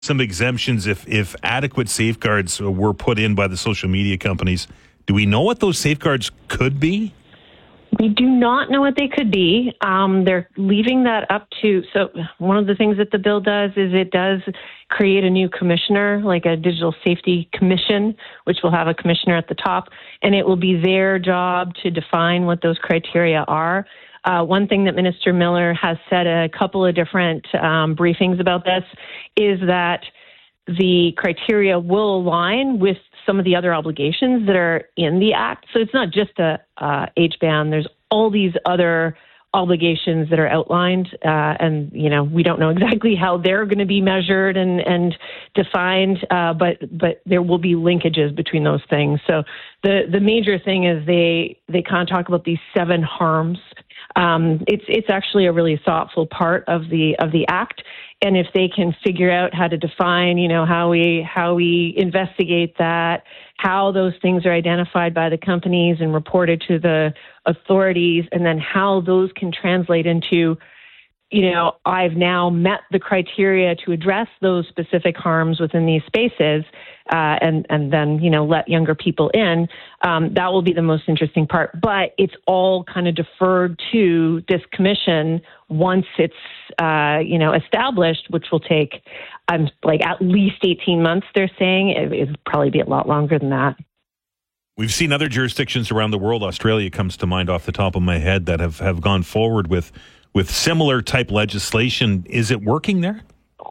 some exemptions if adequate safeguards were put in by the social media companies. Do we know what those safeguards could be? We do not know what they could be. They're leaving that up to, so one of the things that the bill does is it does create a new commissioner, like a digital safety commission, which will have a commissioner at the top, and it will be their job to define what those criteria are. One thing that Minister Miller has said a couple of different briefings about this is that the criteria will align with some of the other obligations that are in the Act. So it's not just a age ban. There's all these other obligations that are outlined, and we don't know exactly how they're going to be measured and defined, but there will be linkages between those things. So the major thing is they kind of talk about these 7 harms. It's actually a really thoughtful part of the Act. And if they can figure out how to define, how we investigate that, how those things are identified by the companies and reported to the authorities, and then how those can translate into, I've now met the criteria to address those specific harms within these spaces, and then, let younger people in, that will be the most interesting part. But it's all kind of deferred to this commission once it's, established, which will take, at least 18 months, they're saying. It'll probably be a lot longer than that. We've seen other jurisdictions around the world. Australia comes to mind off the top of my head that have gone forward with similar type legislation. Is it working there?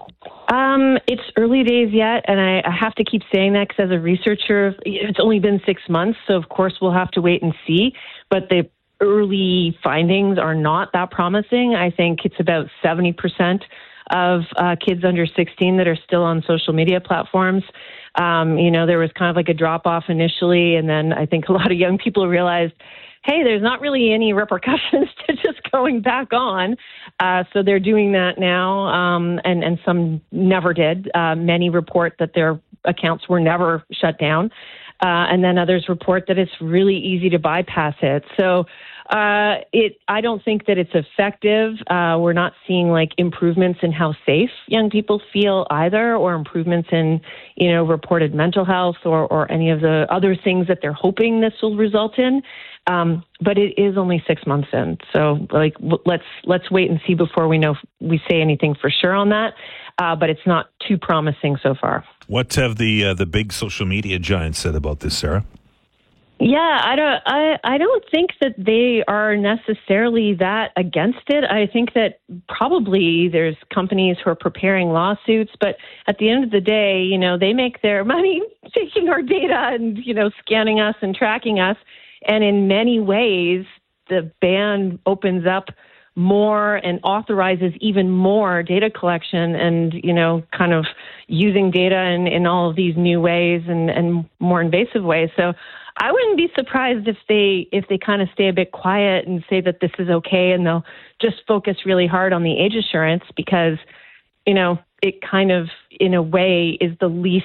It's early days yet, and I have to keep saying that because as a researcher, it's only been 6 months, so of course we'll have to wait and see. But the early findings are not that promising. I think it's about 70% of kids under 16 that are still on social media platforms. There was kind of like a drop-off initially, and then I think a lot of young people realized, hey, there's not really any repercussions to just going back on. So they're doing that now, and some never did. Many report that their accounts were never shut down. And then others report that it's really easy to bypass it. So I don't think that it's effective. We're not seeing improvements in how safe young people feel either, or improvements in, reported mental health or any of the other things that they're hoping this will result in. But it is only 6 months in. So let's wait and see before we say anything for sure on that. But it's not too promising so far. What have the big social media giants said about this, Sarah? Yeah, I don't think that they are necessarily that against it. I think that probably there's companies who are preparing lawsuits, but at the end of the day, they make their money taking our data and, scanning us and tracking us. And in many ways, the ban opens up more and authorizes even more data collection and, kind of using data in all of these new ways and more invasive ways. So I wouldn't be surprised if they kind of stay a bit quiet and say that this is okay, and they'll just focus really hard on the age assurance because, it kind of, in a way, is the least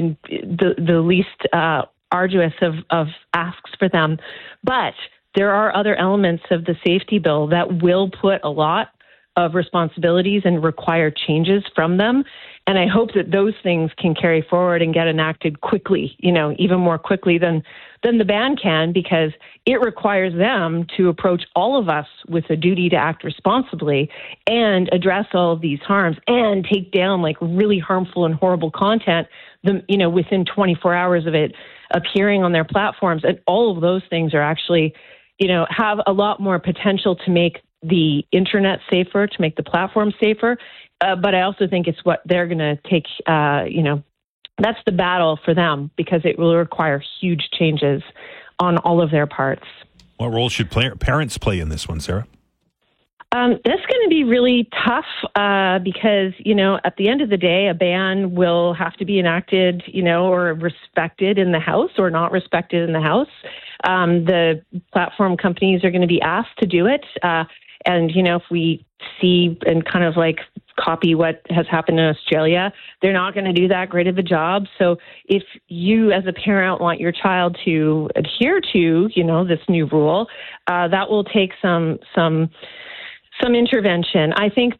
arduous of asks for them. But there are other elements of the safety bill that will put a lot of responsibilities and require changes from them. And I hope that those things can carry forward and get enacted quickly, even more quickly than the ban can, because it requires them to approach all of us with a duty to act responsibly and address all of these harms and take down really harmful and horrible content, within 24 hours of it appearing on their platforms. And all of those things are actually, have a lot more potential to make the internet safer, to make the platform safer. But I also think it's what they're going to take, that's the battle for them, because it will require huge changes on all of their parts. What role should parents play in this one, Sarah? That's going to be really tough because, at the end of the day, a ban will have to be enacted, or respected in the House or not respected in the House. The platform companies are going to be asked to do it. And, if we see and kind of copy what has happened in Australia, they're not going to do that great of a job. So if you as a parent want your child to adhere to, this new rule, that will take some intervention. I think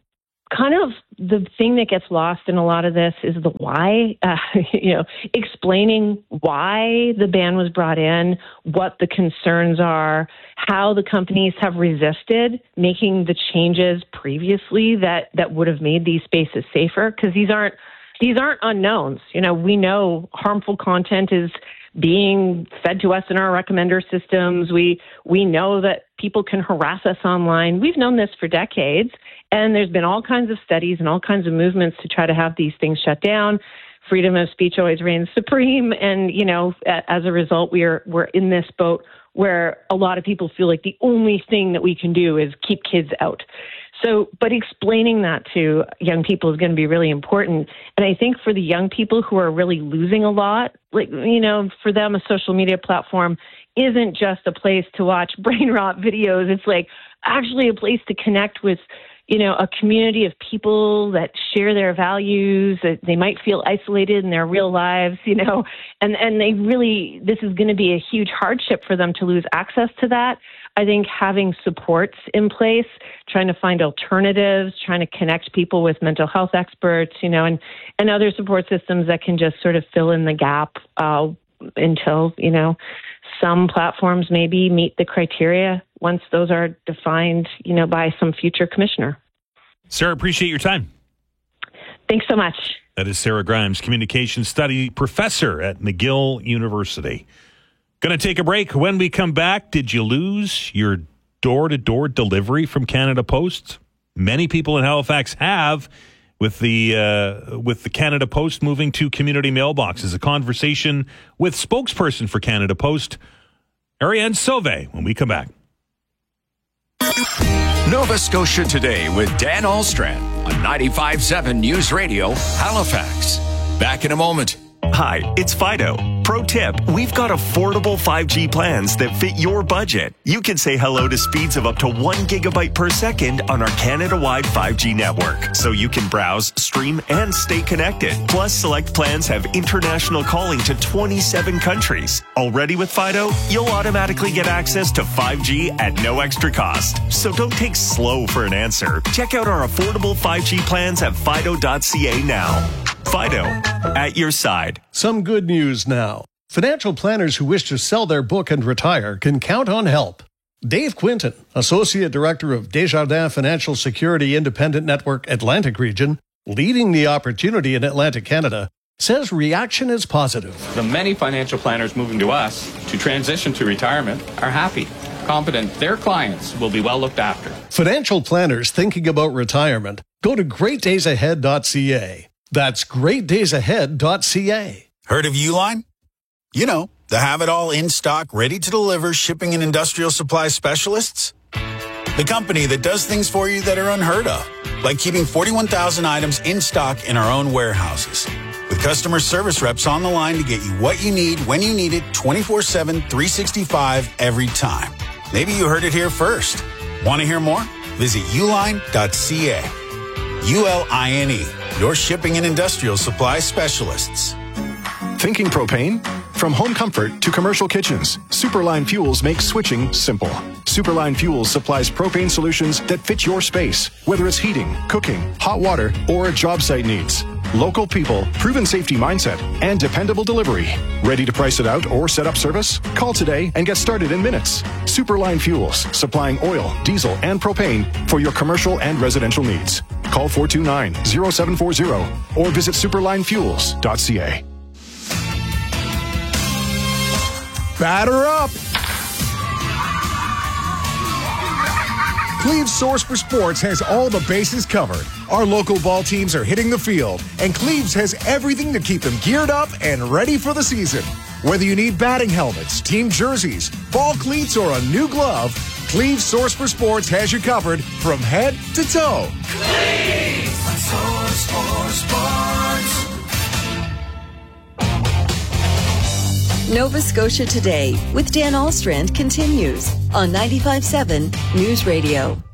kind of the thing that gets lost in a lot of this is the why, explaining why the ban was brought in, what the concerns are, how the companies have resisted making the changes previously that would have made these spaces safer, because these aren't unknowns. We know harmful content is being fed to us in our recommender systems. We know that people can harass us online. We've known this for decades, and there's been all kinds of studies and all kinds of movements to try to have these things shut down. Freedom of speech always reigns supreme, and as a result, we're in this boat where a lot of people feel like the only thing that we can do is keep kids out. So, but explaining that to young people is going to be really important. And I think for the young people who are really losing a lot, for them, a social media platform isn't just a place to watch brain rot videos. It's like actually a place to connect with, a community of people that share their values, that they might feel isolated in their real lives, and they really, this is going to be a huge hardship for them to lose access to that. I think having supports in place, trying to find alternatives, trying to connect people with mental health experts, and other support systems that can just sort of fill in the gap until, some platforms maybe meet the criteria once those are defined, by some future commissioner. Sarah, appreciate your time. Thanks so much. That is Sarah Grimes, communication study professor at McGill University. Going to take a break. When we come back, did you lose your door-to-door delivery from Canada Post? Many people in Halifax have, with the Canada Post moving to community mailboxes. A conversation with spokesperson for Canada Post, Ariane Sauvé, when we come back. Nova Scotia Today with Dan Ahlstrand on 95.7 News Radio, Halifax. Back in a moment. Hi, it's Fido. Pro tip, we've got affordable 5G plans that fit your budget. You can say hello to speeds of up to 1 gigabyte per second on our Canada-wide 5G network, so you can browse, stream, and stay connected. Plus, select plans have international calling to 27 countries. Already with Fido, you'll automatically get access to 5G at no extra cost. So don't take slow for an answer. Check out our affordable 5G plans at fido.ca now. Fido, at your side. Some good news now. Financial planners who wish to sell their book and retire can count on help. Dave Quinton, Associate Director of Desjardins Financial Security Independent Network Atlantic Region, leading the opportunity in Atlantic Canada, says reaction is positive. The many financial planners moving to us to transition to retirement are happy, confident their clients will be well looked after. Financial planners thinking about retirement, go to greatdaysahead.ca. That's greatdaysahead.ca. Heard of Uline? The have-it-all in-stock, ready-to-deliver shipping and industrial supply specialists? The company that does things for you that are unheard of, like keeping 41,000 items in stock in our own warehouses, with customer service reps on the line to get you what you need when you need it 24/7, 365 every time. Maybe you heard it here first. Want to hear more? Visit uline.ca. ULINE, your shipping and industrial supply specialists. Thinking propane? From home comfort to commercial kitchens, Superline Fuels makes switching simple. Superline Fuels supplies propane solutions that fit your space, whether it's heating, cooking, hot water, or job site needs. Local people, proven safety mindset, and dependable delivery. Ready to price it out or set up service? Call today and get started in minutes. Superline Fuels, supplying oil, diesel, and propane for your commercial and residential needs. Call 429-0740 or visit superlinefuels.ca. Batter up! Cleve's Source for Sports has all the bases covered. Our local ball teams are hitting the field, and Cleve's has everything to keep them geared up and ready for the season. Whether you need batting helmets, team jerseys, ball cleats, or a new glove, Cleve's Source for Sports has you covered from head to toe. Cleve's Source for Sports. Nova Scotia Today with Dan Ahlstrand continues on 95.7 News Radio.